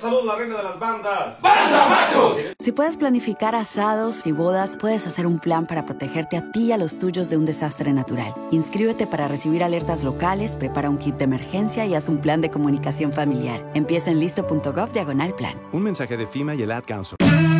salud, la reina de las bandas. ¡Banda Machos! Si puedes planificar asados y bodas, puedes hacer un plan para protegerte a ti y a los tuyos de un desastre natural. Inscríbete para recibir alertas locales, prepara un kit de emergencia y haz un plan de comunicación familiar. Empieza en listo.gov/plan. Un mensaje de FEMA y el Ad Council.